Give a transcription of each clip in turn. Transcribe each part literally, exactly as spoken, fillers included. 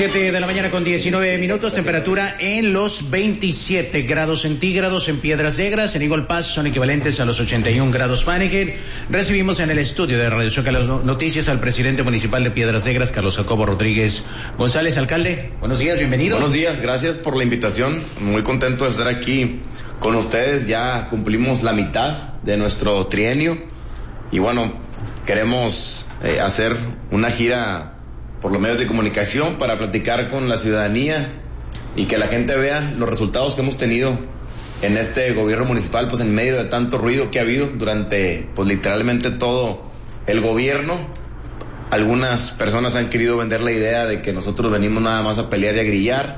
siete de la mañana con diecinueve minutos, temperatura en los veintisiete grados centígrados en Piedras Negras. En Eagle Pass son equivalentes a los ochenta y un grados Fahrenheit. Recibimos en el estudio de Radio Zócalo las noticias al presidente municipal de Piedras Negras, Carlos Jacobo Rodríguez González. Alcalde, buenos días, bienvenido. Buenos días, gracias por la invitación. Muy contento de estar aquí con ustedes. Ya cumplimos la mitad de nuestro trienio y bueno, queremos eh, hacer una gira por los medios de comunicación para platicar con la ciudadanía y que la gente vea los resultados que hemos tenido en este gobierno municipal, pues en medio de tanto ruido que ha habido durante, pues literalmente todo el gobierno. Algunas personas han querido vender la idea de que nosotros venimos nada más a pelear y a grillar,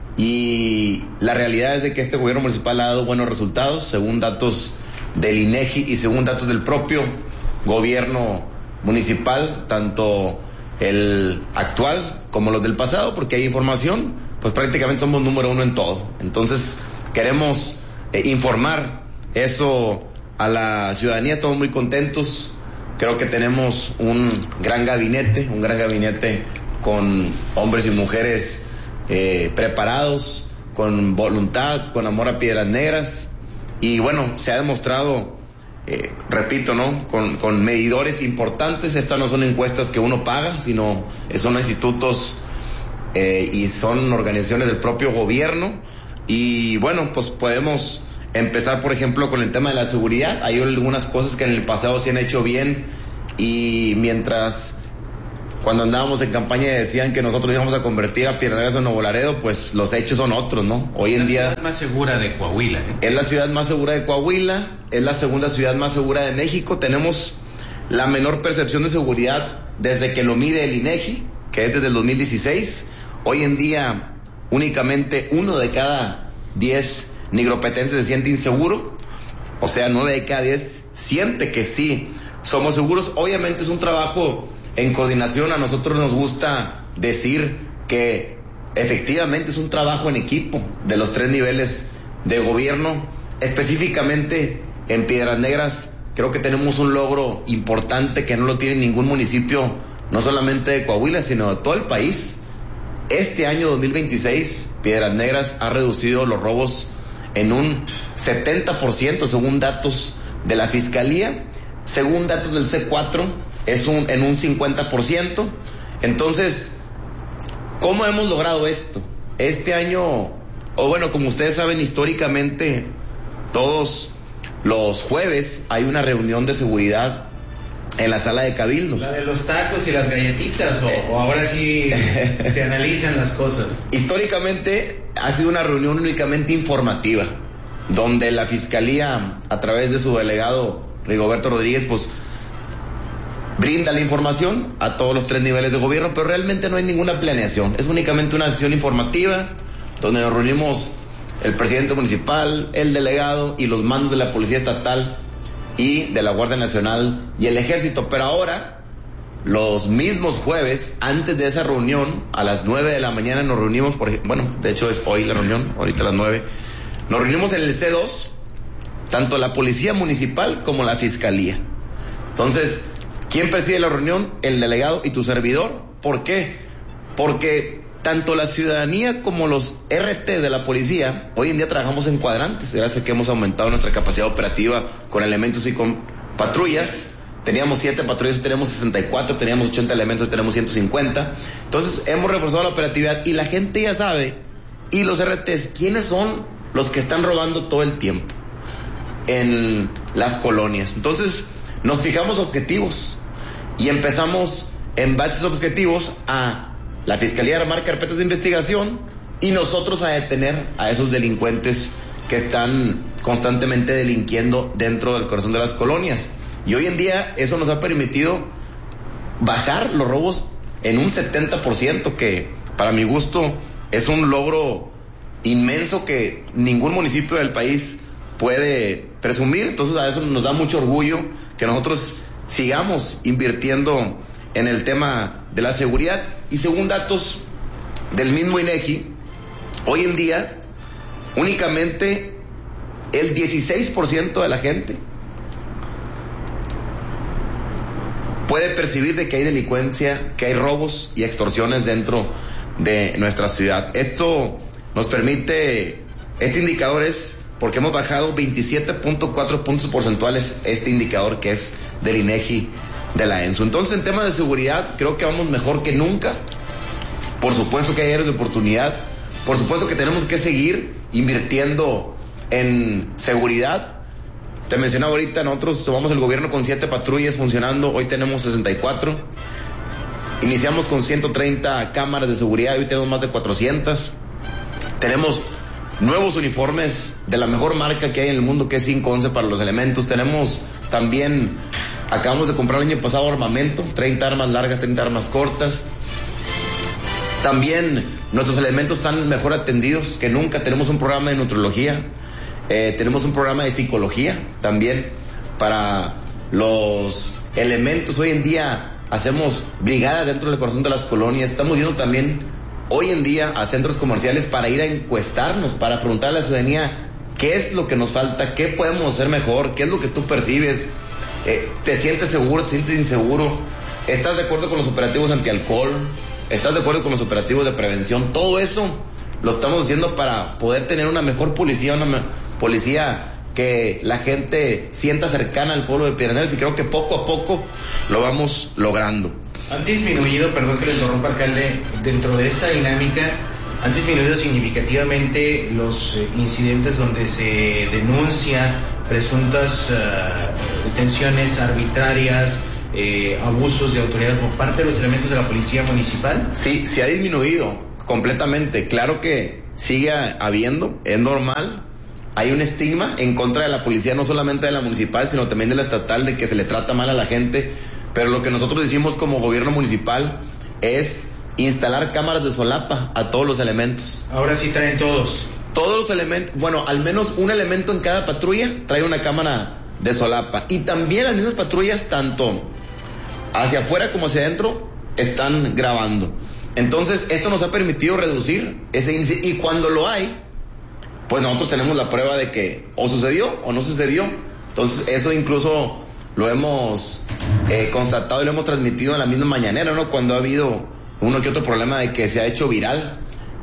y la realidad es de que este gobierno municipal ha dado buenos resultados, según datos del INEGI y según datos del propio gobierno municipal, tanto el actual como los del pasado, porque hay información, pues prácticamente somos número uno en todo. Entonces queremos eh, informar eso a la ciudadanía. Estamos muy contentos, creo que tenemos un gran gabinete, un gran gabinete con hombres y mujeres eh, preparados, con voluntad, con amor a Piedras Negras, y bueno, se ha demostrado, Eh, repito, ¿no? Con, con medidores importantes. Estas no son encuestas que uno paga, sino son institutos eh, y son organizaciones del propio gobierno. Y bueno, pues podemos empezar, por ejemplo, con el tema de la seguridad. Hay algunas cosas que en el pasado se han hecho bien, y mientras cuando andábamos en campaña decían que nosotros íbamos a convertir a Piedras Negras en Nuevo Laredo, pues los hechos son otros, ¿no? Hoy en día... Es la ciudad más segura de Coahuila, ¿eh? Es la ciudad más segura de Coahuila, es la segunda ciudad más segura de México. Tenemos la menor percepción de seguridad desde que lo mide el INEGI, que es desde el dos mil dieciséis. Hoy en día únicamente uno de cada diez nigropetenses se siente inseguro, o sea, nueve de cada diez siente que sí somos seguros. Obviamente es un trabajo en coordinación. A nosotros nos gusta decir que efectivamente es un trabajo en equipo de los tres niveles de gobierno. Específicamente en Piedras Negras creo que tenemos un logro importante que no lo tiene ningún municipio, no solamente de Coahuila, sino de todo el país. Este año dos mil veintiséis, Piedras Negras ha reducido los robos en un setenta por ciento según datos de la Fiscalía. Según datos del C cuatro, es un, en un cincuenta por ciento. Entonces, ¿cómo hemos logrado esto? Este año, o bueno, como ustedes saben, históricamente todos los jueves hay una reunión de seguridad en la sala de Cabildo. La de los tacos y las galletitas, o, eh. o ahora sí se analizan las cosas. Históricamente ha sido una reunión únicamente informativa, donde la Fiscalía, a través de su delegado Rigoberto Rodríguez, pues brinda la información a todos los tres niveles de gobierno, pero realmente no hay ninguna planeación. Es únicamente una sesión informativa donde nos reunimos el presidente municipal, el delegado y los mandos de la Policía Estatal y de la Guardia Nacional y el Ejército. Pero ahora, los mismos jueves, antes de esa reunión, a las nueve de la mañana nos reunimos, por ejemplo, bueno, de hecho es hoy la reunión, ahorita a las nueve, nos reunimos en el C dos, tanto la Policía Municipal como la Fiscalía. Entonces, ¿quién preside la reunión? El delegado y tu servidor. ¿Por qué? Porque tanto la ciudadanía como los R T de la policía, hoy en día trabajamos en cuadrantes, gracias a que hemos aumentado nuestra capacidad operativa con elementos y con patrullas. Teníamos siete patrullas, hoy tenemos sesenta y cuatro, teníamos ochenta elementos, hoy tenemos ciento cincuenta. Entonces hemos reforzado la operatividad y la gente ya sabe, y los R Ts, quiénes son los que están robando todo el tiempo en las colonias. Entonces nos fijamos objetivos y empezamos en base a esos objetivos a la Fiscalía a armar carpetas de investigación y nosotros a detener a esos delincuentes que están constantemente delinquiendo dentro del corazón de las colonias. Y hoy en día eso nos ha permitido bajar los robos en un setenta por ciento, que para mi gusto es un logro inmenso que ningún municipio del país puede presumir. Entonces a eso nos da mucho orgullo que nosotros sigamos invirtiendo en el tema de la seguridad. Y según datos del mismo INEGI, hoy en día únicamente el dieciséis por ciento de la gente puede percibir de que hay delincuencia, que hay robos y extorsiones dentro de nuestra ciudad. Esto nos permite, este indicador es porque hemos bajado veintisiete punto cuatro puntos porcentuales, este indicador que es del INEGI de la ENSU. Entonces, en temas de seguridad, creo que vamos mejor que nunca. Por supuesto que hay áreas de oportunidad, por supuesto que tenemos que seguir invirtiendo en seguridad. Te mencionaba ahorita, nosotros tomamos el gobierno con siete patrullas funcionando, hoy tenemos sesenta y cuatro. Iniciamos con ciento treinta cámaras de seguridad, hoy tenemos más de cuatrocientas. Tenemos nuevos uniformes de la mejor marca que hay en el mundo, que es cinco once para los elementos. Tenemos también, acabamos de comprar el año pasado armamento, treinta armas largas, treinta armas cortas. También nuestros elementos están mejor atendidos que nunca. Tenemos un programa de nutrología, eh, tenemos un programa de psicología también para los elementos. Hoy en día hacemos brigadas dentro del corazón de las colonias. Estamos yendo también hoy en día a centros comerciales para ir a encuestarnos, para preguntar a la ciudadanía qué es lo que nos falta, qué podemos hacer mejor, qué es lo que tú percibes, eh, te sientes seguro, te sientes inseguro, estás de acuerdo con los operativos antialcohol, estás de acuerdo con los operativos de prevención. Todo eso lo estamos haciendo para poder tener una mejor policía, una me- policía que la gente sienta cercana al pueblo de Pedernales, y creo que poco a poco lo vamos logrando. Han disminuido, perdón que le interrumpa, alcalde, dentro de esta dinámica, han disminuido significativamente los eh, incidentes donde se denuncia presuntas uh, detenciones arbitrarias, eh, abusos de autoridad por parte de los elementos de la policía municipal. Sí, se ha disminuido completamente. Claro que sigue habiendo, es normal. Hay un estigma en contra de la policía, no solamente de la municipal, sino también de la estatal, de que se le trata mal a la gente. Pero lo que nosotros hicimos como gobierno municipal es instalar cámaras de solapa a todos los elementos. Ahora sí traen todos. Todos los elementos, bueno, al menos un elemento en cada patrulla trae una cámara de solapa. Y también las mismas patrullas, tanto hacia afuera como hacia adentro, están grabando. Entonces, esto nos ha permitido reducir ese índice. Y cuando lo hay, pues nosotros tenemos la prueba de que o sucedió o no sucedió. Entonces, eso incluso lo hemos eh, constatado y lo hemos transmitido en la misma mañanera, ¿no? Cuando ha habido uno que otro problema de que se ha hecho viral,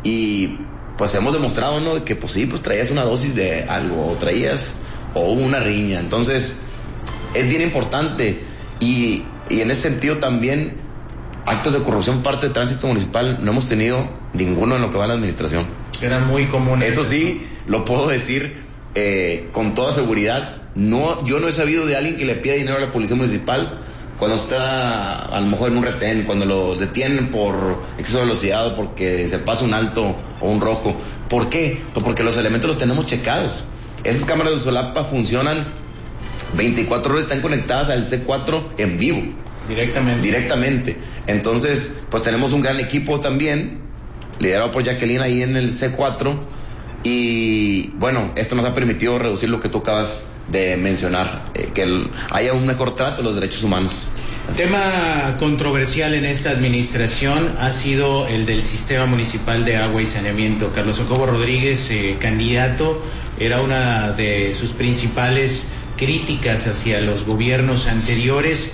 y pues hemos demostrado, ¿no? Que pues sí, pues traías una dosis de algo, o traías, o hubo una riña. Entonces, es bien importante, y, y en ese sentido también, actos de corrupción parte de tránsito municipal, no hemos tenido ninguno en lo que va a la administración. Eran muy comunes. Eso sí, lo puedo decir eh, con toda seguridad. No, yo no he sabido de alguien que le pida dinero a la policía municipal cuando está a lo mejor en un retén, cuando lo detienen por exceso de velocidad o porque se pasa un alto o un rojo. ¿Por qué? Pues porque los elementos los tenemos checados. Esas cámaras de solapa funcionan veinticuatro horas, están conectadas al C cuatro en vivo. Directamente. Directamente. Entonces, pues tenemos un gran equipo también, liderado por Jacqueline ahí en el C cuatro, y bueno, esto nos ha permitido reducir lo que tú acabas de mencionar, eh, que el, haya un mejor trato de los derechos humanos. Tema controversial en esta administración ha sido el del sistema municipal de agua y saneamiento. Carlos Jacobo Rodríguez, eh, candidato, era una de sus principales críticas hacia los gobiernos anteriores,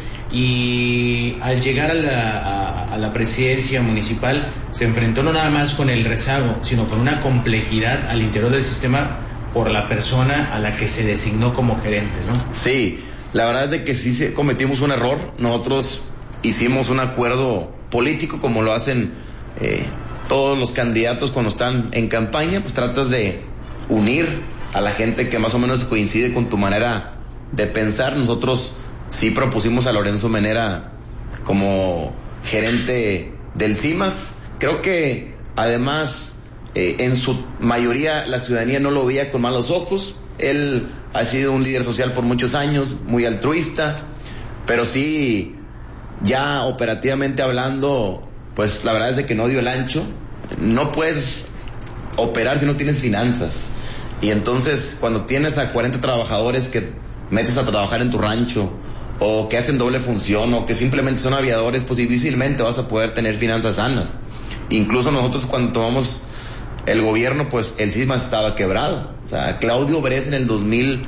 y al llegar a la, a, a la presidencia municipal se enfrentó no nada más con el rezago, sino con una complejidad al interior del sistema por la persona a la que se designó como gerente, ¿no? Sí, la verdad es de que sí cometimos un error. Nosotros hicimos un acuerdo político, como lo hacen eh, todos los candidatos cuando están en campaña, pues tratas de unir a la gente que más o menos coincide con tu manera de pensar. Nosotros sí propusimos a Lorenzo Menera como gerente del CIMAS. Creo que además eh, en su mayoría la ciudadanía no lo veía con malos ojos. Él ha sido un líder social por muchos años, muy altruista, pero sí, ya operativamente hablando, pues la verdad es de que no dio el ancho. No puedes operar si no tienes finanzas, y entonces cuando tienes a cuarenta trabajadores que metes a trabajar en tu rancho, o que hacen doble función, o que simplemente son aviadores, pues difícilmente vas a poder tener finanzas sanas. Incluso nosotros cuando tomamos el gobierno, pues el CIMAS estaba quebrado. O sea, Claudio Brez en el dos mil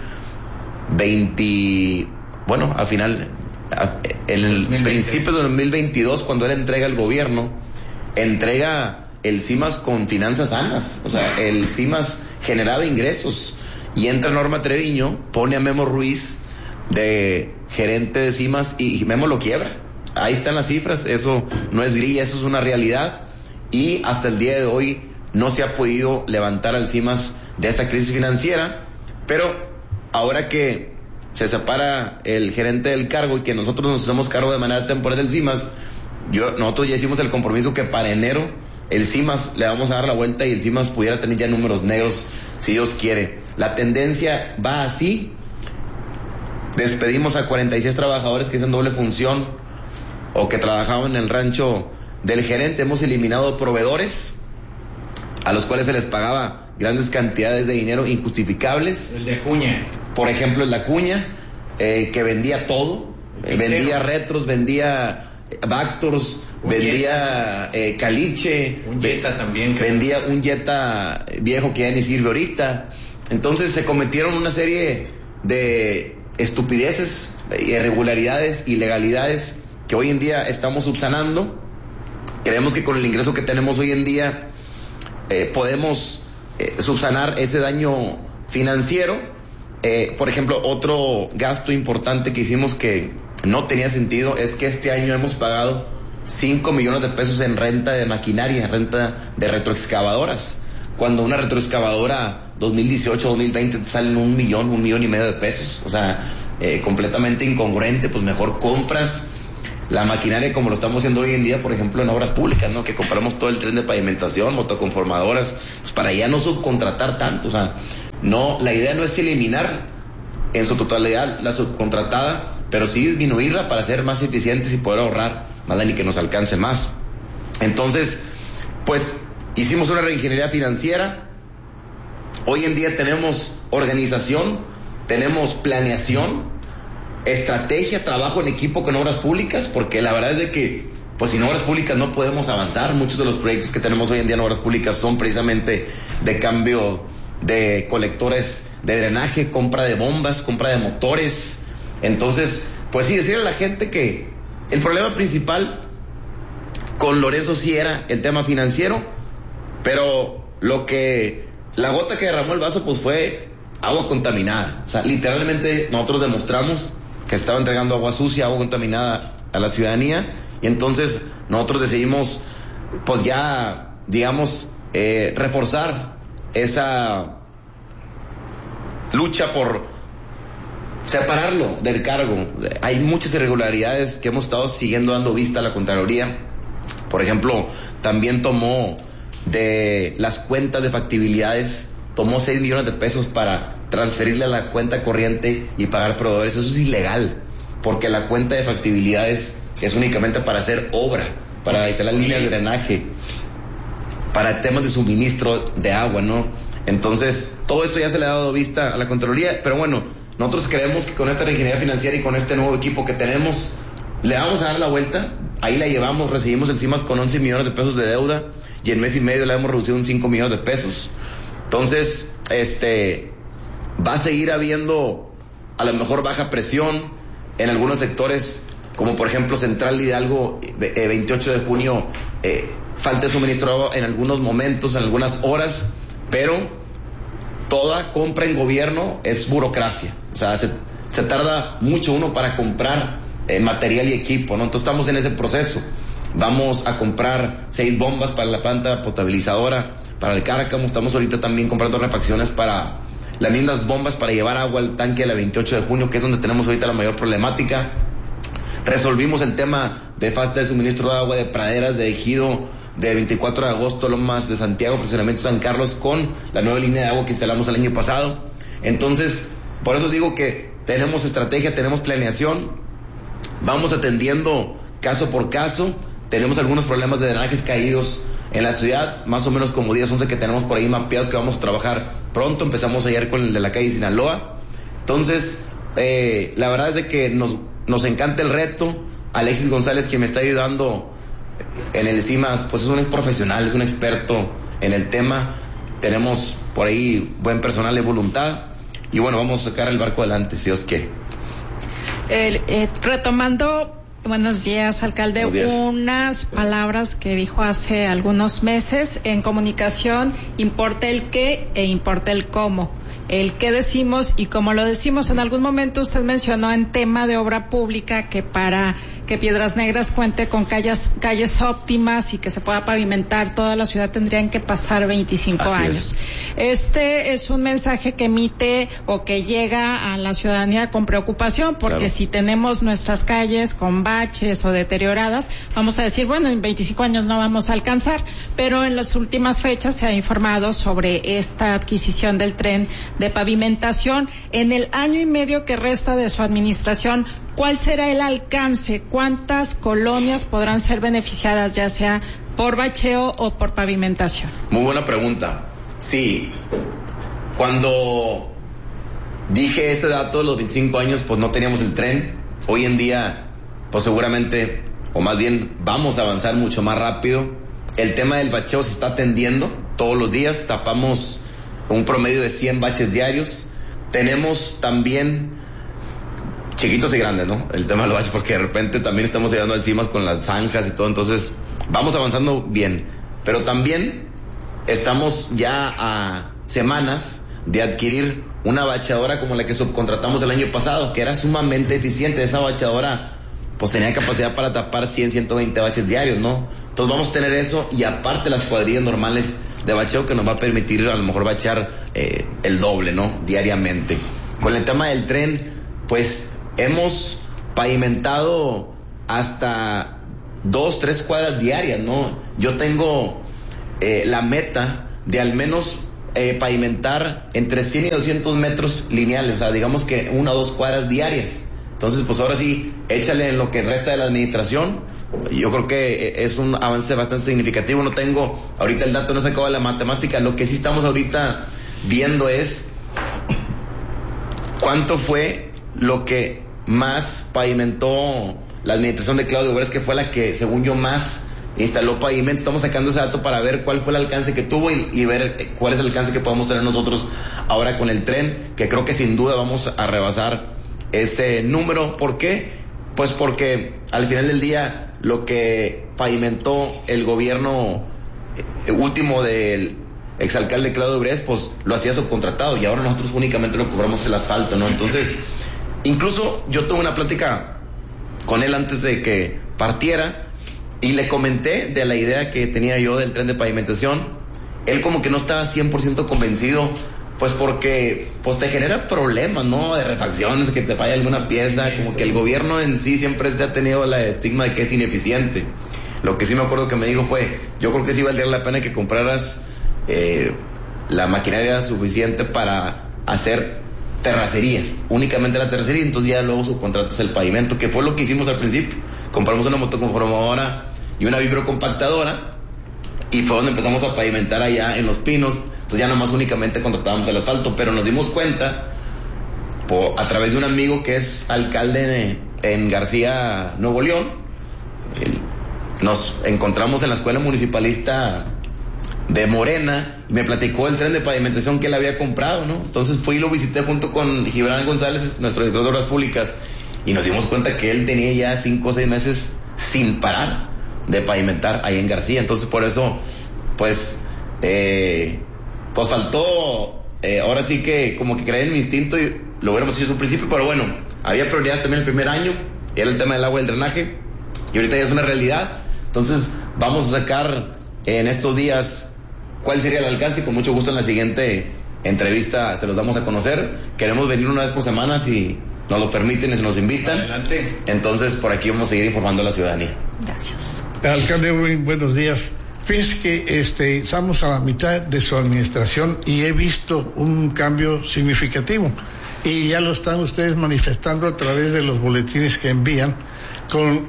veinte, bueno, al final, en el principio de dos mil veintidós, cuando él entrega el gobierno, entrega el CIMAS con finanzas sanas, o sea, el CIMAS generaba ingresos, y entra Norma Treviño, pone a Memo Ruiz de gerente de CIMAS y Memo lo quiebra. Ahí están las cifras, eso no es grilla, eso es una realidad, y hasta el día de hoy no se ha podido levantar al CIMAS de esa crisis financiera. Pero ahora que se separa el gerente del cargo y que nosotros nos hacemos cargo de manera temporal del CIMAS, yo, nosotros ya hicimos el compromiso que para enero el CIMAS le vamos a dar la vuelta y el CIMAS pudiera tener ya números negros, si Dios quiere. La tendencia va así. Despedimos a cuarenta y seis trabajadores que hacen doble función o que trabajaban en el rancho del gerente. Hemos eliminado proveedores a los cuales se les pagaba grandes cantidades de dinero injustificables. El de Cuña. Por ejemplo, el de Cuña, eh, que vendía todo. Eh, vendía retros, vendía Bactors, un vendía eh, Caliche. Un Jetta también. Que vendía un Jetta viejo que ya ni sirve ahorita. Entonces se cometieron una serie de estupideces, irregularidades, ilegalidades que hoy en día estamos subsanando. Creemos que con el ingreso que tenemos hoy en día eh, podemos eh, subsanar ese daño financiero. Eh, por ejemplo, otro gasto importante que hicimos que no tenía sentido es que este año hemos pagado cinco millones de pesos en renta de maquinaria, renta de retroexcavadoras, cuando una retroexcavadora dos mil dieciocho, dos mil veinte te salen un millón, un millón y medio de pesos. O sea, eh, completamente incongruente. Pues mejor compras la maquinaria como lo estamos haciendo hoy en día, por ejemplo, en obras públicas, ¿no? Que compramos todo el tren de pavimentación, motoconformadoras, pues para ya no subcontratar tanto. O sea, no, la idea no es eliminar en su totalidad la subcontratada, pero sí disminuirla para ser más eficientes y poder ahorrar más y que nos alcance más. Entonces, pues hicimos una reingeniería financiera. Hoy en día tenemos organización, tenemos planeación, estrategia, trabajo en equipo con obras públicas, porque la verdad es de que pues sin obras públicas no podemos avanzar. Muchos de los proyectos que tenemos hoy en día en obras públicas son precisamente de cambio de colectores de drenaje, compra de bombas, compra de motores. Entonces, pues sí, decirle a la gente que el problema principal con Lorenzo sí era el tema financiero, pero lo que, la gota que derramó el vaso pues fue agua contaminada. O sea, literalmente nosotros demostramos que se estaba entregando agua sucia, agua contaminada a la ciudadanía, y entonces nosotros decidimos pues ya, digamos, eh, reforzar esa lucha por separarlo del cargo. Hay muchas irregularidades que hemos estado siguiendo dando vista a la Contraloría. Por ejemplo, también tomó de las cuentas de factibilidades, tomó seis millones de pesos para transferirle a la cuenta corriente y pagar proveedores. Eso es ilegal, porque la cuenta de factibilidades es únicamente para hacer obra, para instalar líneas de drenaje, para temas de suministro de agua, ¿no? Entonces, todo esto ya se le ha dado vista a la Contraloría, pero bueno, nosotros creemos que con esta reingeniería financiera y con este nuevo equipo que tenemos, le vamos a dar la vuelta. Ahí la llevamos, recibimos el CIMAS con once millones de pesos de deuda, y en mes y medio la hemos reducido en cinco millones de pesos. Entonces, este, va a seguir habiendo a lo mejor baja presión en algunos sectores, como por ejemplo Central Hidalgo, eh, veintiocho de junio, eh, falta de suministro de agua en algunos momentos, en algunas horas, pero toda compra en gobierno es burocracia. O sea, se, se tarda mucho uno para comprar eh, material y equipo, ¿no? Entonces estamos en ese proceso. Vamos a comprar seis bombas para la planta potabilizadora, para el Cárcamo. Estamos ahorita también comprando refacciones para las mismas bombas para llevar agua al tanque de la veintiocho de junio, que es donde tenemos ahorita la mayor problemática. Resolvimos el tema de falta de suministro de agua de praderas de Ejido, de veinticuatro de agosto, Lomas de Santiago, Fraccionamiento San Carlos, con la nueva línea de agua que instalamos el año pasado. Entonces, por eso digo que tenemos estrategia, tenemos planeación, vamos atendiendo caso por caso. Tenemos algunos problemas de drenajes caídos en la ciudad, más o menos como diez, once que tenemos por ahí mapeados que vamos a trabajar pronto. Empezamos ayer con el de la calle Sinaloa. Entonces, eh, la verdad es de que nos, nos encanta el reto. Alexis González, quien me está ayudando en el CIMAS, pues es un profesional, es un experto en el tema. Tenemos por ahí buen personal de voluntad y bueno, vamos a sacar el barco adelante, si Dios quiere. Eh, eh, retomando Buenos días, alcalde. Buenos días. Unas palabras que dijo hace algunos meses: en comunicación importa el qué e importa el cómo. El qué decimos y cómo lo decimos. En algún momento usted mencionó en tema de obra pública que para que Piedras Negras cuente con calles, calles óptimas y que se pueda pavimentar toda la ciudad tendrían que pasar veinticinco Así años. Es. Este es un mensaje que emite o que llega a la ciudadanía con preocupación, porque Claro. si tenemos nuestras calles con baches o deterioradas, vamos a decir, bueno, en veinticinco años no vamos a alcanzar, pero en las últimas fechas se ha informado sobre esta adquisición del tren de pavimentación. En el año y medio que resta de su administración, ¿cuál será el alcance? ¿Cuántas colonias podrán ser beneficiadas, ya sea por bacheo o por pavimentación? Muy buena pregunta. Sí, cuando dije ese dato de los veinticinco años, pues no teníamos el tren. Hoy en día, pues seguramente, o más bien, vamos a avanzar mucho más rápido. El tema del bacheo se está atendiendo todos los días. Tapamos un promedio de cien baches diarios. Tenemos también chiquitos y grandes, ¿no? El tema de los baches, porque de repente también estamos llegando al cimas con las zanjas y todo, entonces vamos avanzando bien. Pero también estamos ya a semanas de adquirir una bacheadora como la que subcontratamos el año pasado, que era sumamente eficiente. Esa bacheadora pues tenía capacidad para tapar cien, ciento veinte baches diarios, ¿no? Entonces vamos a tener eso, y aparte las cuadrillas normales de bacheo que nos va a permitir a lo mejor bachear eh, el doble, ¿no? Diariamente. Con el tema del tren, pues hemos pavimentado hasta dos, tres cuadras diarias, ¿no? Yo tengo eh, la meta de al menos eh, pavimentar entre cien y doscientos metros lineales, o sea, digamos que una o dos cuadras diarias. Entonces, pues ahora sí, échale en lo que resta de la administración. Yo creo que es un avance bastante significativo. No tengo ahorita el dato, no he sacado de la matemática. Lo que sí estamos ahorita viendo es cuánto fue lo que más pavimentó la administración de Claudio Bress, que fue la que, según yo, más instaló pavimento. Estamos sacando ese dato para ver cuál fue el alcance que tuvo y, y ver cuál es el alcance que podemos tener nosotros ahora con el tren, que creo que sin duda vamos a rebasar ese número. ¿Por qué? Pues porque al final del día lo que pavimentó el gobierno último del exalcalde Claudio Bress, pues lo hacía subcontratado, y ahora nosotros únicamente lo cobramos el asfalto, ¿no? Entonces, incluso yo tuve una plática con él antes de que partiera y le comenté de la idea que tenía yo del tren de pavimentación. Él como que no estaba cien por ciento convencido, pues porque pues te genera problemas, ¿no? De refacciones, que te falla alguna pieza, como que el gobierno en sí siempre se ha tenido la estigma de que es ineficiente. Lo que sí me acuerdo que me dijo fue, yo creo que sí valdría la pena que compraras eh, la maquinaria suficiente para hacer terracerías, únicamente la terracería, entonces ya luego subcontratas el pavimento, que fue lo que hicimos al principio. Compramos una motoconformadora y una vibrocompactadora, y fue donde empezamos a pavimentar allá en Los Pinos. Entonces ya nomás únicamente contratábamos el asfalto, pero nos dimos cuenta por, a través de un amigo que es alcalde de, en García, Nuevo León. El, nos encontramos en la escuela municipalista de Morena y me platicó el tren de pavimentación que él había comprado, ¿no? Entonces fui y lo visité junto con Gibran González, nuestro director de Obras Públicas, y nos dimos cuenta que él tenía ya cinco o seis meses sin parar de pavimentar ahí en García. Entonces por eso, pues, eh, pues faltó, eh, ahora sí que como que creer en mi instinto, y lo hubiéramos hecho desde un principio, pero bueno, había prioridades también el primer año, era el tema del agua y el drenaje, y ahorita ya es una realidad. Entonces vamos a sacar en estos días cuál sería el alcance, y con mucho gusto en la siguiente entrevista se los damos a conocer. Queremos venir una vez por semana si nos lo permiten y se nos invitan. Adelante. Entonces por aquí vamos a seguir informando a la ciudadanía. Gracias. Alcalde, buenos días. Fíjese que este, estamos a la mitad de su administración y he visto un cambio significativo, y ya lo están ustedes manifestando a través de los boletines que envían con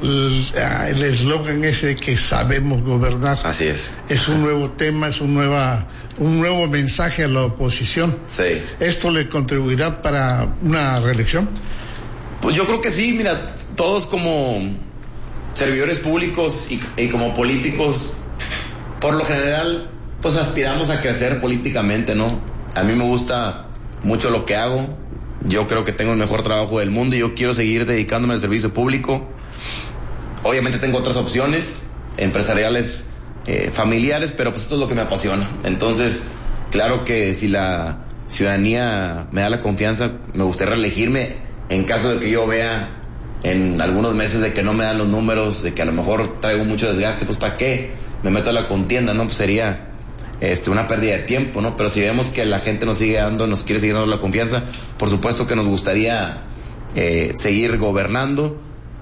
el eslogan ese de que sabemos gobernar. Así es. Es un nuevo tema, es un nueva un nuevo mensaje a la oposición. Sí. ¿Esto le contribuirá para una reelección? Pues yo creo que sí. Mira, todos como servidores públicos y, y como políticos, por lo general, pues aspiramos a crecer políticamente, ¿no? A mí me gusta mucho lo que hago. Yo creo que tengo el mejor trabajo del mundo y yo quiero seguir dedicándome al servicio público. Obviamente tengo otras opciones empresariales, eh, familiares, pero pues esto es lo que me apasiona. Entonces, claro que si la ciudadanía me da la confianza, me gustaría reelegirme en caso de que yo vea en algunos meses de que no me dan los números, de que a lo mejor traigo mucho desgaste, pues ¿para qué me meto a la contienda? No, pues sería este una pérdida de tiempo, ¿no? Pero si vemos que la gente nos sigue dando, nos quiere seguir dando la confianza, por supuesto que nos gustaría eh, seguir gobernando.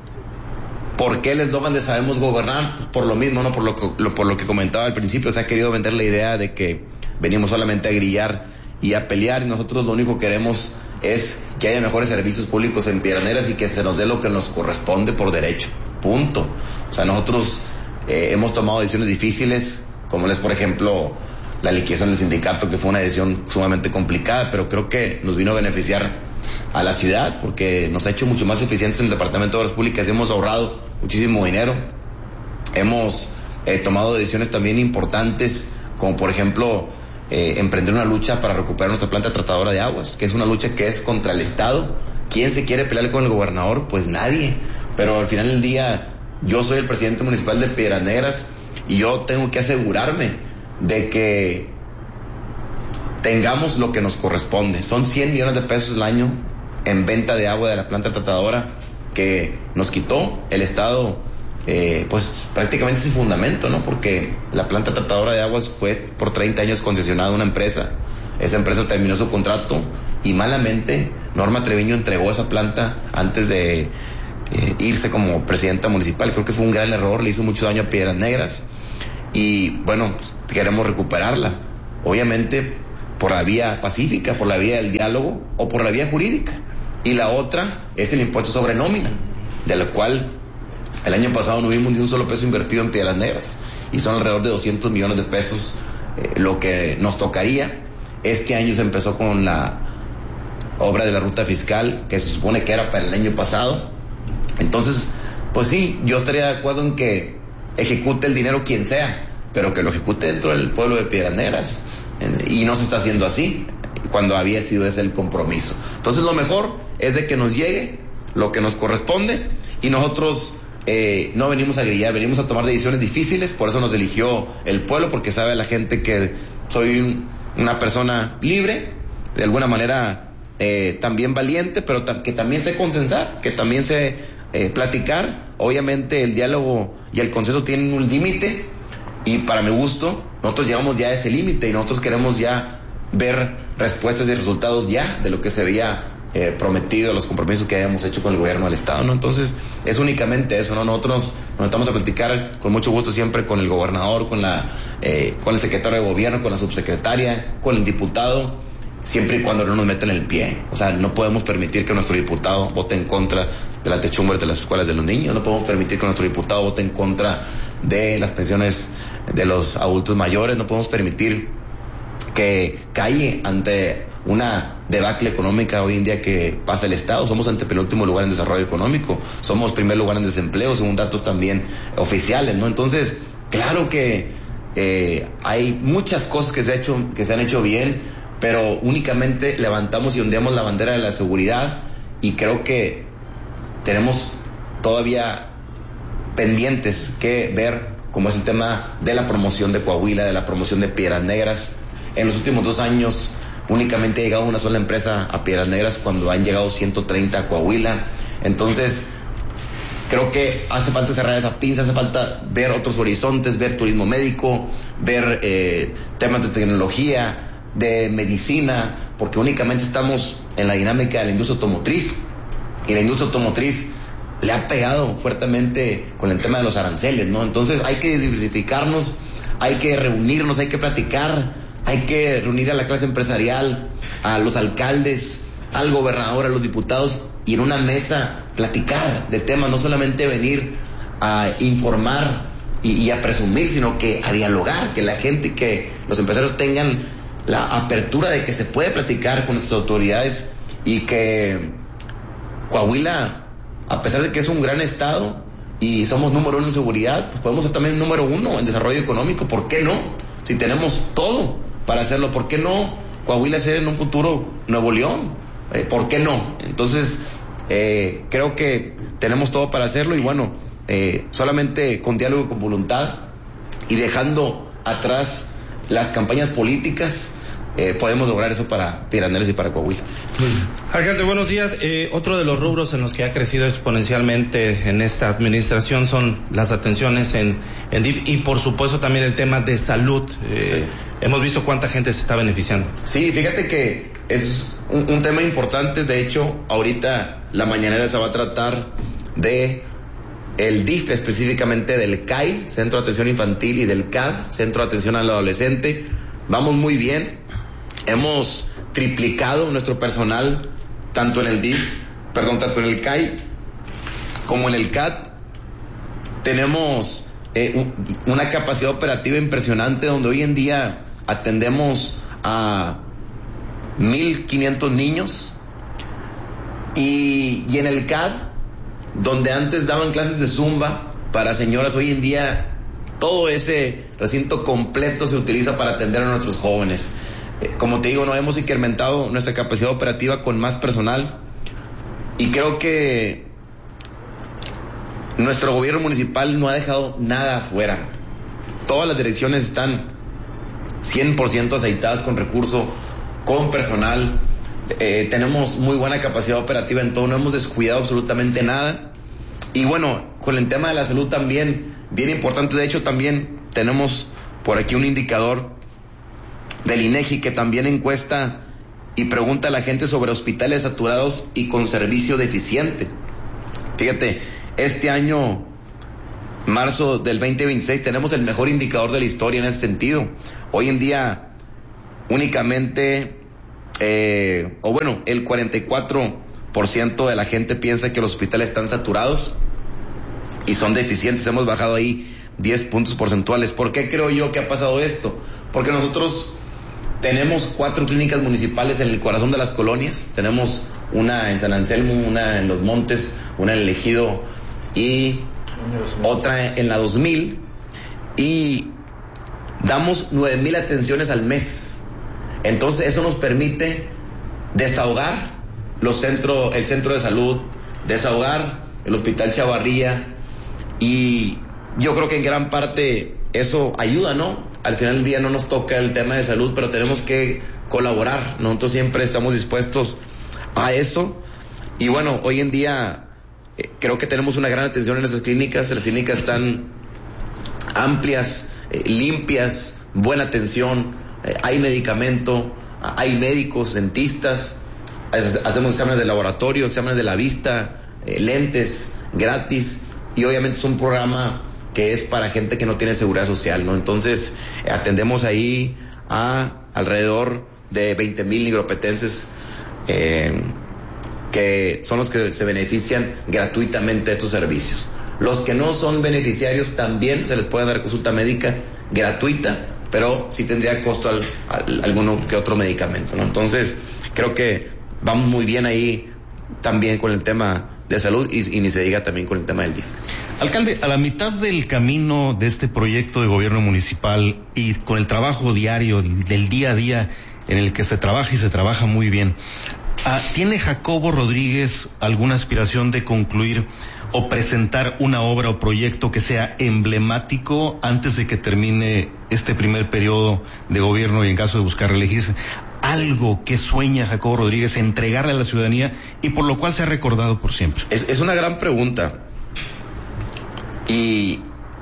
¿Por qué el eslogan de sabemos gobernar? Pues por lo mismo, ¿no? Por lo, que, lo, por lo que comentaba al principio, se ha querido vender la idea de que venimos solamente a grillar y a pelear, y nosotros lo único que queremos es que haya mejores servicios públicos en Piedras Negras y que se nos dé lo que nos corresponde por derecho, punto. O sea, nosotros eh, hemos tomado decisiones difíciles, como es por ejemplo la liquidación del sindicato, que fue una decisión sumamente complicada, pero creo que nos vino a beneficiar a la ciudad porque nos ha hecho mucho más eficientes en el Departamento de Obras Públicas y hemos ahorrado muchísimo dinero. Hemos eh, tomado decisiones también importantes, como por ejemplo Eh, emprender una lucha para recuperar nuestra planta tratadora de aguas, que es una lucha que es contra el Estado. ¿Quién se quiere pelear con el gobernador? Pues nadie. Pero al final del día, yo soy el presidente municipal de Piedras Negras y yo tengo que asegurarme de que tengamos lo que nos corresponde. Son cien millones de pesos al año en venta de agua de la planta tratadora que nos quitó el Estado. Eh, pues prácticamente sin fundamento, ¿no? Porque la planta tratadora de aguas fue por treinta años concesionada a una empresa. Esa empresa terminó su contrato y malamente Norma Treviño entregó esa planta antes de eh, irse como presidenta municipal. Creo que fue un gran error, le hizo mucho daño a Piedras Negras y bueno, pues, queremos recuperarla. Obviamente por la vía pacífica, por la vía del diálogo o por la vía jurídica. Y la otra es el impuesto sobre nómina, de lo cual el año pasado no vimos ni un solo peso invertido en Piedras Negras y son alrededor de doscientos millones de pesos. Eh, lo que nos tocaría. Este año se empezó con la obra de la ruta fiscal, que se supone que era para el año pasado. Entonces, pues sí, yo estaría de acuerdo en que ejecute el dinero quien sea, pero que lo ejecute dentro del pueblo de Piedras Negras. Y no se está haciendo así, cuando había sido ese el compromiso. Entonces lo mejor es de que nos llegue lo que nos corresponde y nosotros eh, no venimos a grillar, venimos a tomar decisiones difíciles. Por eso nos eligió el pueblo, porque sabe la gente que soy un, una persona libre, de alguna manera eh, también valiente, pero tam- que también sé consensar, que también sé eh, platicar. Obviamente el diálogo y el consenso tienen un límite y para mi gusto nosotros llegamos ya a ese límite y nosotros queremos ya ver respuestas y resultados ya de lo que se había eh, prometido, los compromisos que habíamos hecho con el gobierno del Estado, ¿no? Entonces es únicamente eso, ¿no? Nosotros nos estamos a platicar con mucho gusto siempre con el gobernador, con la eh, con el secretario de gobierno, con la subsecretaria, con el diputado, siempre y cuando no nos metan el pie. O sea, no podemos permitir que nuestro diputado vote en contra de la techumbre de las escuelas de los niños, no podemos permitir que nuestro diputado vote en contra de las pensiones de los adultos mayores, no podemos permitir que calle ante una debacle económica hoy en día que pasa el Estado. Somos antepenúltimo lugar en desarrollo económico, somos primer lugar en desempleo, según datos también oficiales, ¿no? Entonces, claro que eh, hay muchas cosas que se, ha hecho, que se han hecho bien, pero únicamente levantamos y ondeamos la bandera de la seguridad y creo que tenemos todavía pendientes que ver, como es el tema de la promoción de Coahuila, de la promoción de Piedras Negras. En los últimos dos años únicamente ha llegado una sola empresa a Piedras Negras cuando han llegado ciento treinta a Coahuila. Entonces creo que hace falta cerrar esa pinza, hace falta ver otros horizontes, ver turismo médico, ver eh, temas de tecnología, de medicina, porque únicamente estamos en la dinámica de la industria automotriz y la industria automotriz le ha pegado fuertemente con el tema de los aranceles, ¿no? Entonces hay que diversificarnos, hay que reunirnos, hay que platicar, hay que reunir a la clase empresarial, a los alcaldes, al gobernador, a los diputados y en una mesa platicar de temas, no solamente venir a informar y, y a presumir, sino que a dialogar, que la gente, que los empresarios tengan la apertura de que se puede platicar con nuestras autoridades y que Coahuila, a pesar de que es un gran estado y somos número uno en seguridad, pues podemos ser también número uno en desarrollo económico. ¿Por qué no? Si tenemos todo para hacerlo, ¿por qué no Coahuila ser en un futuro Nuevo León? Eh, ¿Por qué no? Entonces, eh, creo que tenemos todo para hacerlo y bueno, eh, solamente con diálogo, con voluntad y dejando atrás las campañas políticas, Eh, podemos lograr eso para Pirandellas y para Coahuila. Alcalde, buenos días. Eh, otro de los rubros en los que ha crecido exponencialmente en esta administración son las atenciones en, en D I F y por supuesto también el tema de salud. Eh, sí. Hemos visto cuánta gente se está beneficiando. Sí, fíjate que es un, un tema importante. De hecho, ahorita la mañanera se va a tratar de el D I F, específicamente del C A I, Centro de Atención Infantil, y del C A D, Centro de Atención al Adolescente. Vamos muy bien. Hemos triplicado nuestro personal, tanto en el D I F, perdón, tanto en el C A I como en el C A D. Tenemos eh, un, una capacidad operativa impresionante, donde hoy en día atendemos a mil quinientos niños. Y, y en el C A D, donde antes daban clases de Zumba para señoras, hoy en día todo ese recinto completo se utiliza para atender a nuestros jóvenes. Como te digo, no hemos incrementado nuestra capacidad operativa con más personal, y creo que nuestro gobierno municipal no ha dejado nada afuera. Todas las direcciones están cien por ciento aceitadas con recurso, con personal. Eh, tenemos muy buena capacidad operativa en todo, no hemos descuidado absolutamente nada. Y bueno, con el tema de la salud también, bien importante. De hecho, también tenemos por aquí un indicador del INEGI que también encuesta y pregunta a la gente sobre hospitales saturados y con servicio deficiente. Fíjate, este año, marzo del veinte veintiséis, tenemos el mejor indicador de la historia en ese sentido. Hoy en día, únicamente, eh, o bueno, el cuarenta y cuatro por ciento de la gente piensa que los hospitales están saturados y son deficientes. Hemos bajado ahí diez puntos porcentuales. ¿Por qué creo yo que ha pasado esto? Porque nosotros tenemos cuatro clínicas municipales en el corazón de las colonias. Tenemos una en San Anselmo, una en Los Montes, una en el Ejido y otra en la dos mil. Y damos nueve mil atenciones al mes. Entonces eso nos permite desahogar los centros, el centro de salud, desahogar el Hospital Chavarría, y yo creo que en gran parte eso ayuda, ¿no? Al final del día no nos toca el tema de salud, pero tenemos que colaborar. Nosotros siempre estamos dispuestos a eso. Y bueno, hoy en día eh, creo que tenemos una gran atención en esas clínicas. Las clínicas están amplias, eh, limpias, buena atención, eh, hay medicamento, hay médicos, dentistas, hacemos exámenes de laboratorio, exámenes de la vista, eh, lentes gratis, y obviamente es un programa que es para gente que no tiene seguridad social, ¿no? Entonces, eh, atendemos ahí a alrededor de veinte mil nigropetenses, eh, que son los que se benefician gratuitamente de estos servicios. Los que no son beneficiarios también se les puede dar consulta médica gratuita, pero sí tendría costo al, al, alguno que otro medicamento, ¿no? Entonces, creo que vamos muy bien ahí también con el tema de salud, y, y ni se diga también con el tema del D I F. Alcalde, a la mitad del camino de este proyecto de gobierno municipal y con el trabajo diario del día a día en el que se trabaja y se trabaja muy bien, ¿tiene Jacobo Rodríguez alguna aspiración de concluir o presentar una obra o proyecto que sea emblemático antes de que termine este primer periodo de gobierno y en caso de buscar reelegirse? Algo que sueña Jacobo Rodríguez entregarle a la ciudadanía y por lo cual se ha recordado por siempre. Es, es una gran pregunta. Y,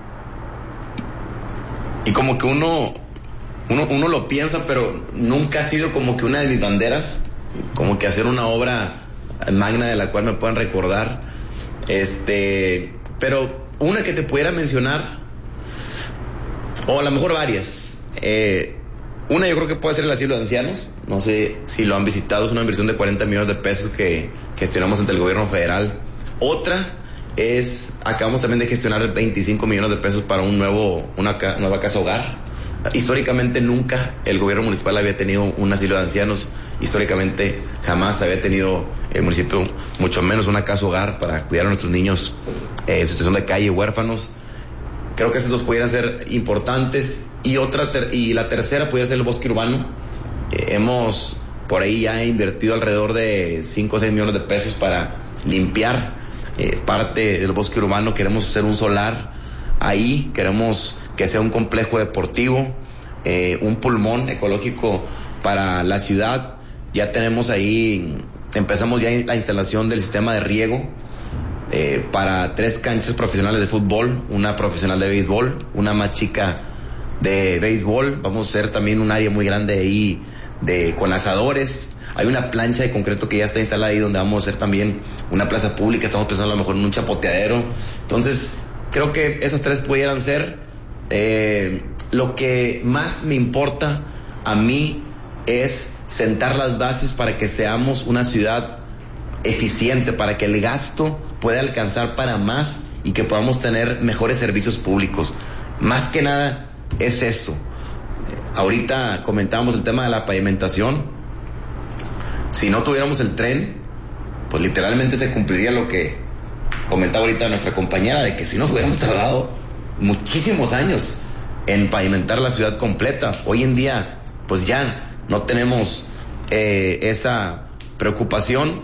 y como que uno, uno, uno lo piensa, pero nunca ha sido como que una de mis banderas, como que hacer una obra magna de la cual me puedan recordar. Este, pero una que te pudiera mencionar, o a lo mejor varias. Eh, una yo creo que puede ser el asilo de ancianos. No sé si lo han visitado, es una inversión de cuarenta millones de pesos que gestionamos ante el gobierno federal. Otra es, acabamos también de gestionar veinticinco millones de pesos para un nuevo, una ca, nueva casa hogar. Históricamente nunca el gobierno municipal había tenido un asilo de ancianos. Históricamente jamás había tenido el municipio, mucho menos una casa hogar para cuidar a nuestros niños eh, en situación de calle, huérfanos. Creo que esos dos pudieran ser importantes. Y otra ter- y la tercera pudiera ser el bosque urbano. Eh, hemos por ahí ya invertido alrededor de cinco o seis millones de pesos para limpiar eh, parte del bosque urbano, queremos hacer un solar ahí, queremos que sea un complejo deportivo, eh, un pulmón ecológico para la ciudad. Ya tenemos ahí, empezamos ya la instalación del sistema de riego eh, para tres canchas profesionales de fútbol, una profesional de béisbol, una más chica de béisbol. Vamos a hacer también un área muy grande ahí de con asadores. Hay una plancha de concreto que ya está instalada ahí donde vamos a hacer también una plaza pública. Estamos pensando a lo mejor en un chapoteadero. Entonces, creo que esas tres pudieran ser. Eh, lo que más me importa a mí es sentar las bases para que seamos una ciudad eficiente, para que el gasto pueda alcanzar para más y que podamos tener mejores servicios públicos. Más que nada es eso. Ahorita comentábamos el tema de la pavimentación. Si no tuviéramos el tren, pues literalmente se cumpliría lo que comentaba ahorita nuestra compañera, de que si nos hubiéramos tardado muchísimos años en pavimentar la ciudad completa. Hoy en día, pues ya no tenemos eh, esa preocupación,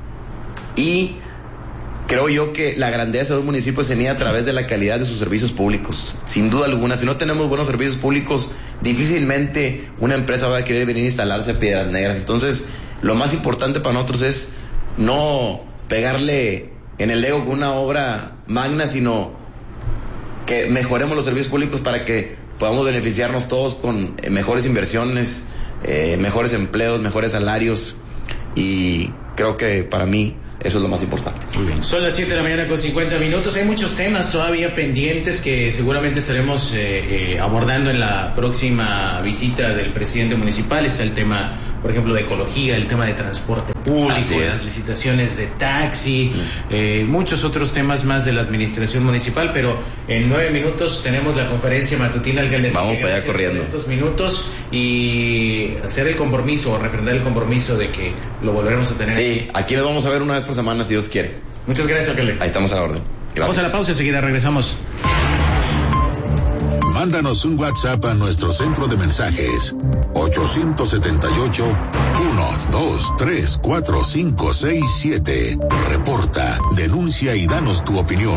y creo yo que la grandeza de un municipio se mide a través de la calidad de sus servicios públicos, sin duda alguna. Si no tenemos buenos servicios públicos, difícilmente una empresa va a querer venir a instalarse a Piedras Negras. Entonces, lo más importante para nosotros es no pegarle en el ego con una obra magna, sino que mejoremos los servicios públicos para que podamos beneficiarnos todos con eh, mejores inversiones, eh, mejores empleos, mejores salarios, y creo que para mí eso es lo más importante. Muy bien. Son las siete de la mañana con cincuenta minutos. Hay muchos temas todavía pendientes que seguramente estaremos eh, eh, abordando en la próxima visita del presidente municipal. Está el tema, por ejemplo, de ecología, el tema de transporte público, las licitaciones de taxi, eh, muchos otros temas más de la administración municipal, pero en nueve minutos tenemos la conferencia matutina, alcalde. Vamos para allá corriendo. En estos minutos y hacer el compromiso, o refrendar el compromiso de que lo volveremos a tener. Sí, aquí nos vamos a ver una vez por semana, si Dios quiere. Muchas gracias, alcalde. Ahí estamos a la orden. Gracias. Vamos a la pausa, enseguida regresamos. Mándanos un WhatsApp a nuestro centro de mensajes ocho siete ocho, uno dos tres cuatro cinco seis siete. Reporta, denuncia y danos tu opinión.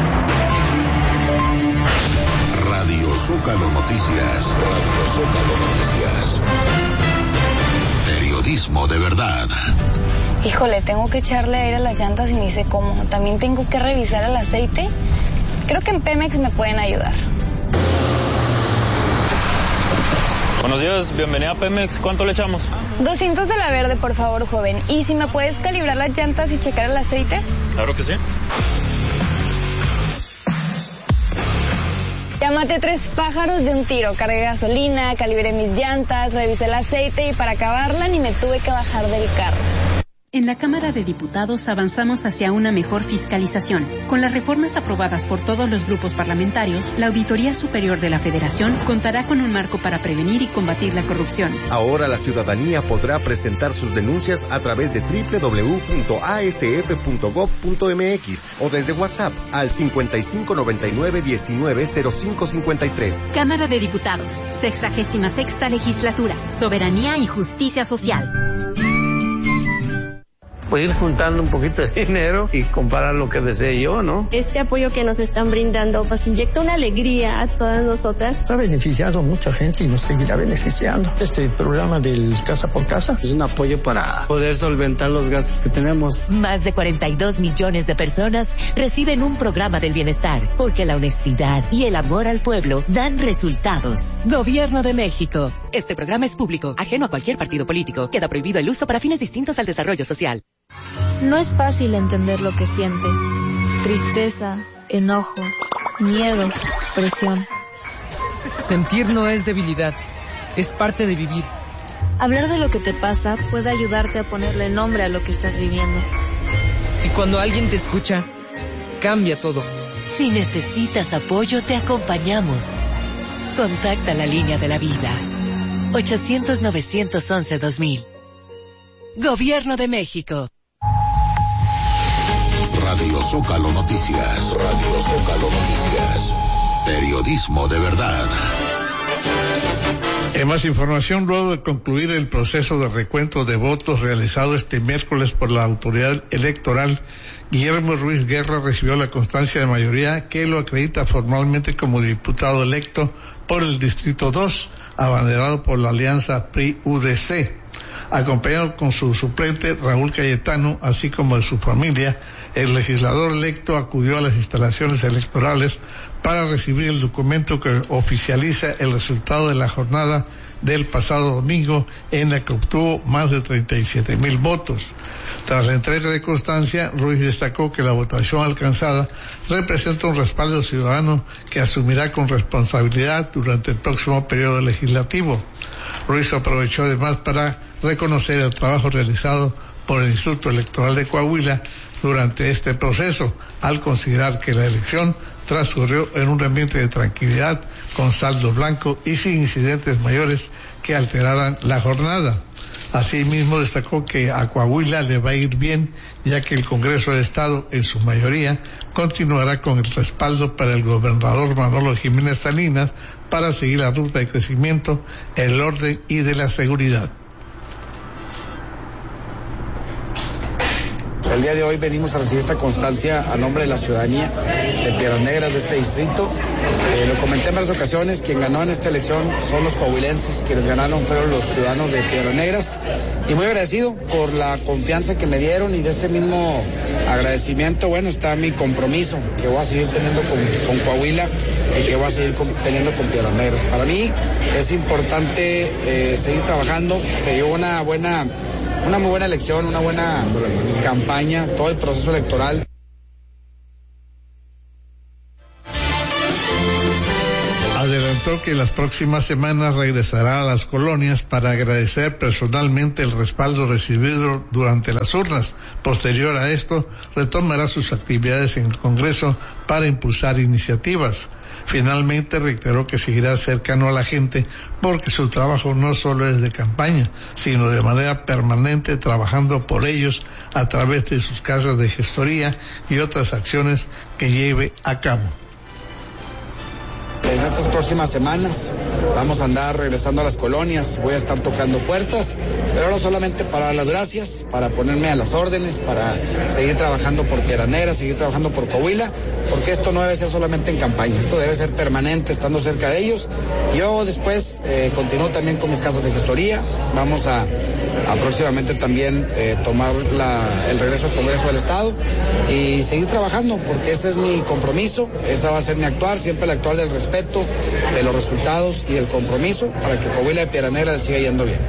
Radio Zócalo Noticias. Radio Zócalo Noticias. Periodismo de verdad. Híjole, tengo que echarle aire a las llantas y ni sé cómo. También tengo que revisar el aceite. Creo que en Pemex me pueden ayudar. Buenos días, bienvenida a Pemex. ¿Cuánto le echamos? doscientos de la verde, por favor, joven. ¿Y si me puedes calibrar las llantas y checar el aceite? Claro que sí. Ya maté tres pájaros de un tiro. Cargué gasolina, calibré mis llantas, revisé el aceite y para acabarla ni me tuve que bajar del carro. En la Cámara de Diputados avanzamos hacia una mejor fiscalización. Con las reformas aprobadas por todos los grupos parlamentarios, la Auditoría Superior de la Federación contará con un marco para prevenir y combatir la corrupción. Ahora la ciudadanía podrá presentar sus denuncias a través de doble u doble u doble u punto a s f punto gob punto m x o desde WhatsApp al cincuenta y cinco noventa y nueve diecinueve cero cinco cincuenta y tres. Cámara de Diputados, sexagésima sexta legislatura, soberanía y justicia social. Pues ir juntando un poquito de dinero y comprar lo que desee yo, ¿no? Este apoyo que nos están brindando nos inyecta una alegría a todas nosotras. Ha beneficiado a mucha gente y nos seguirá beneficiando. Este programa del Casa por Casa es un apoyo para poder solventar los gastos que tenemos. Más de cuarenta y dos millones de personas reciben un programa del bienestar, porque la honestidad y el amor al pueblo dan resultados. Gobierno de México. Este programa es público, ajeno a cualquier partido político. Queda prohibido el uso para fines distintos al desarrollo social. No es fácil entender lo que sientes. Tristeza, enojo, miedo, presión. Sentir no es debilidad, es parte de vivir. Hablar de lo que te pasa puede ayudarte a ponerle nombre a lo que estás viviendo. Y cuando alguien te escucha, cambia todo. Si necesitas apoyo, te acompañamos. Contacta la línea de la vida. ochocientos novecientos once dos mil. Gobierno de México. Radio Zócalo Noticias. Radio Zócalo Noticias. Periodismo de verdad. En más información, luego de concluir el proceso de recuento de votos realizado este miércoles por la autoridad electoral, Guillermo Ruiz Guerra recibió la constancia de mayoría que lo acredita formalmente como diputado electo por el Distrito dos, abanderado por la alianza P R I-U D C. Acompañado con su suplente Raúl Cayetano, así como de su familia, el legislador electo acudió a las instalaciones electorales para recibir el documento que oficializa el resultado de la jornada del pasado domingo, en la que obtuvo más de treinta y siete mil votos. Tras la entrega de constancia, Ruiz destacó que la votación alcanzada representa un respaldo ciudadano que asumirá con responsabilidad durante el próximo periodo legislativo. Ruiz aprovechó además para reconocer el trabajo realizado por el Instituto Electoral de Coahuila durante este proceso, al considerar que la elección transcurrió en un ambiente de tranquilidad, con saldo blanco y sin incidentes mayores que alteraran la jornada. Asimismo, destacó que a Coahuila le va a ir bien, ya que el Congreso del Estado, en su mayoría, continuará con el respaldo para el gobernador Manolo Jiménez Salinas para seguir la ruta de crecimiento, el orden y de la seguridad. El día de hoy venimos a recibir esta constancia a nombre de la ciudadanía de Piedras Negras de este distrito. Eh, lo comenté en varias ocasiones, quien ganó en esta elección son los coahuilenses, quienes ganaron fueron los ciudadanos de Piedras Negras. Y muy agradecido por la confianza que me dieron, y de ese mismo agradecimiento, bueno, está mi compromiso que voy a seguir teniendo con, con Coahuila y que voy a seguir con, teniendo con Piedras Negras. Para mí es importante eh, seguir trabajando. Se dio una buena... Una muy buena elección, una buena campaña, todo el proceso electoral. Adelantó que las próximas semanas regresará a las colonias para agradecer personalmente el respaldo recibido durante las urnas. Posterior a esto, retomará sus actividades en el Congreso para impulsar iniciativas. Finalmente reiteró que seguirá cercano a la gente porque su trabajo no solo es de campaña, sino de manera permanente trabajando por ellos a través de sus casas de gestoría y otras acciones que lleve a cabo. En estas próximas semanas vamos a andar regresando a las colonias, voy a estar tocando puertas, pero no solamente para dar las gracias, para ponerme a las órdenes, para seguir trabajando por Piedras Negras, seguir trabajando por Coahuila, porque esto no debe ser solamente en campaña, esto debe ser permanente, estando cerca de ellos. Yo después eh, continúo también con mis casas de gestoría, vamos a, a próximamente también eh, tomar la, el regreso al Congreso del Estado y seguir trabajando, porque ese es mi compromiso, esa va a ser mi actuar, siempre el actuar del respeto, de los resultados y del compromiso para que Coahuila de Piedras Negras siga yendo bien.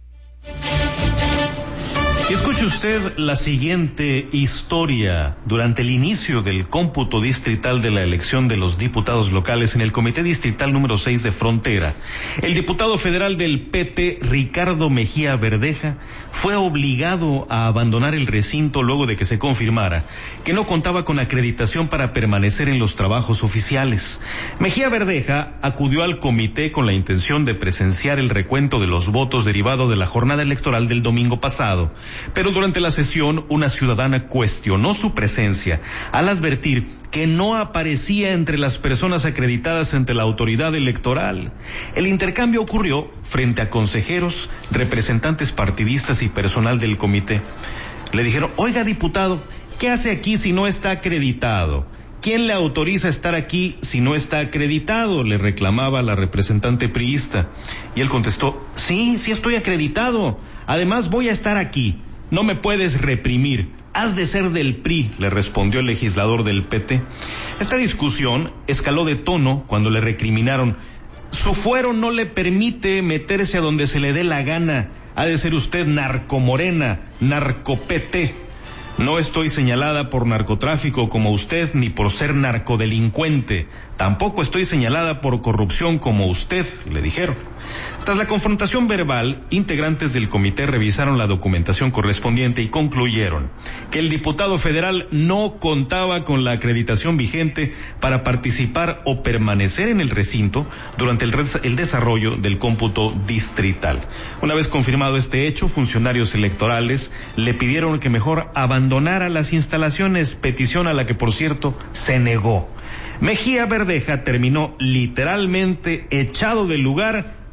Y escuche usted la siguiente historia. Durante el inicio del cómputo distrital de la elección de los diputados locales en el Comité Distrital número seis de Frontera, el diputado federal del P T, Ricardo Mejía Verdeja, fue obligado a abandonar el recinto luego de que se confirmara que no contaba con acreditación para permanecer en los trabajos oficiales. Mejía Verdeja acudió al comité con la intención de presenciar el recuento de los votos derivado de la jornada electoral del domingo pasado. Pero durante la sesión, una ciudadana cuestionó su presencia al advertir que no aparecía entre las personas acreditadas ante la autoridad electoral. El intercambio ocurrió frente a consejeros, representantes partidistas y personal del comité. Le dijeron: oiga, diputado, ¿qué hace aquí si no está acreditado? ¿Quién le autoriza estar aquí si no está acreditado?, le reclamaba la representante priista. Y él contestó: sí, sí estoy acreditado. Además voy a estar aquí. No me puedes reprimir. Has de ser del P R I, le respondió el legislador del P T. Esta discusión escaló de tono cuando le recriminaron: su fuero no le permite meterse a donde se le dé la gana. Ha de ser usted narcomorena, narco-P T. No estoy señalada por narcotráfico como usted, ni por ser narcodelincuente. Tampoco estoy señalada por corrupción como usted, le dijeron. Tras la confrontación verbal, integrantes del comité revisaron la documentación correspondiente y concluyeron que el diputado federal no contaba con la acreditación vigente para participar o permanecer en el recinto durante el, el desarrollo del cómputo distrital. Una vez confirmado este hecho, funcionarios electorales le pidieron que mejor abandonara las instalaciones, petición a la que, por cierto, se negó. Mejía Verdeja terminó literalmente echado del lugar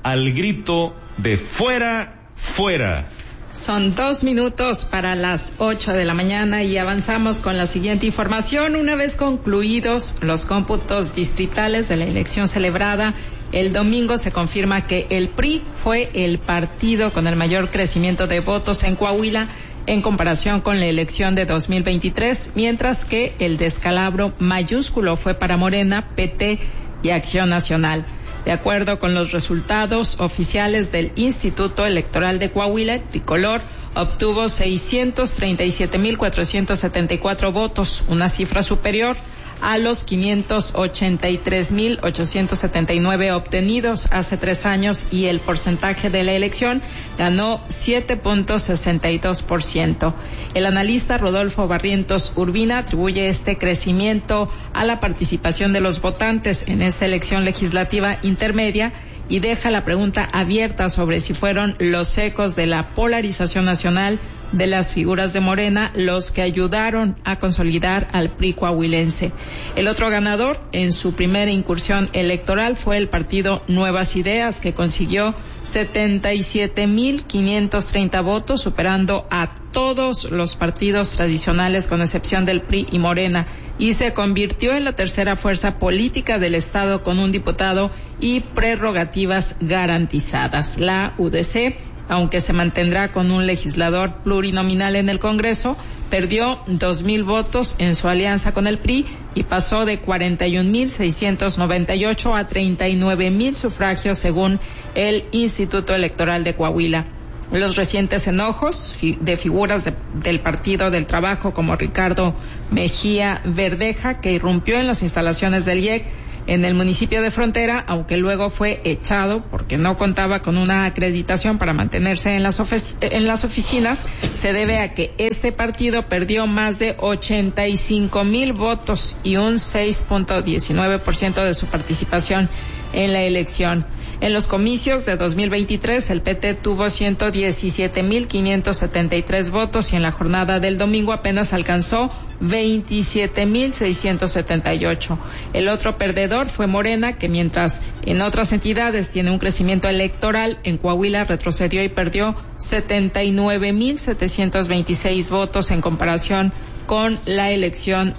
al grito de fuera, fuera. Son dos minutos para las ocho de la mañana y avanzamos con la siguiente información. Una vez concluidos los cómputos distritales de la elección celebrada el domingo, se confirma que el P R I fue el partido con el mayor crecimiento de votos en Coahuila en comparación con la elección de dos mil veintitrés, mientras que el descalabro mayúsculo fue para Morena, P T y Acción Nacional. De acuerdo con los resultados oficiales del Instituto Electoral de Coahuila, el tricolor obtuvo seiscientos treinta y siete mil cuatrocientos setenta y cuatro votos, una cifra superior a los quinientos ochenta y tres mil ochocientos setenta y nueve obtenidos hace tres años, y el porcentaje de la elección ganó siete punto sesenta y dos por ciento. El analista Rodolfo Barrientos Urbina atribuye este crecimiento a la participación de los votantes en esta elección legislativa intermedia y deja la pregunta abierta sobre si fueron los ecos de la polarización nacional de las figuras de Morena los que ayudaron a consolidar al P R I coahuilense. El otro ganador en su primera incursión electoral fue el partido Nuevas Ideas, que consiguió setenta y siete mil quinientos treinta votos, superando a todos los partidos tradicionales con excepción del P R I y Morena, y se convirtió en la tercera fuerza política del estado con un diputado y prerrogativas garantizadas. La U D C, aunque se mantendrá con un legislador plurinominal en el Congreso, perdió dos mil votos en su alianza con el P R I y pasó de cuarenta y un mil seiscientos noventa y ocho a treinta y nueve mil sufragios según el Instituto Electoral de Coahuila. Los recientes enojos de figuras de, del Partido del Trabajo como Ricardo Mejía Verdeja, que irrumpió en las instalaciones del I E C en el municipio de Frontera, aunque luego fue echado porque no contaba con una acreditación para mantenerse en las, ofic- en las oficinas, se debe a que este partido perdió más de ochenta y cinco mil votos y un seis punto diecinueve por ciento de su participación en la elección. En los comicios de dos mil veintitrés, el P T tuvo ciento diecisiete mil quinientos setenta y tres votos y en la jornada del domingo apenas alcanzó veintisiete mil seiscientos setenta y ocho. El otro perdedor fue Morena, que mientras en otras entidades tiene un crecimiento electoral, en Coahuila retrocedió y perdió setenta y nueve mil setecientos veintiséis votos en comparación con la elección